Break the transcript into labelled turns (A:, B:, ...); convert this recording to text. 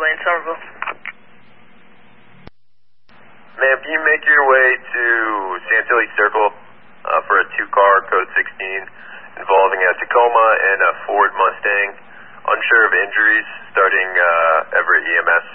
A: Lane, Somerville.
B: Ma'am, can you make your way to Santilli Circle for a 2-car code 16 involving a Tacoma and a Ford Mustang? Unsure of injuries, starting Everett EMS.